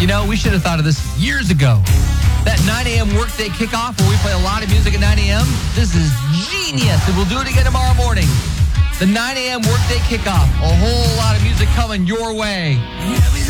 You know, we should have thought of this years ago. That 9 a.m. workday kickoff where we play a lot of music at 9 a.m., this is genius, and we'll do it again tomorrow morning. The 9 a.m. workday kickoff, a whole lot of music coming your way.